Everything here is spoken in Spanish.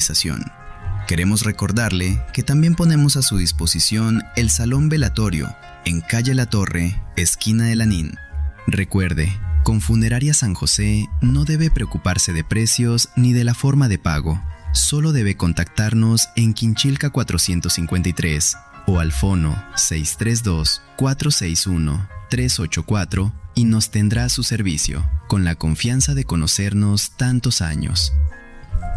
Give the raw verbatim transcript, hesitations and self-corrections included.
finalización. Queremos recordarle que también ponemos a su disposición el Salón Velatorio en calle La Torre, esquina de Lanín. Recuerde, con Funeraria San José no debe preocuparse de precios ni de la forma de pago. Solo debe contactarnos en Quinchilca cuatrocientos cincuenta y tres o al fono seis tres dos, cuatro seis uno, tres ocho cuatro y nos tendrá a su servicio, con la confianza de conocernos tantos años.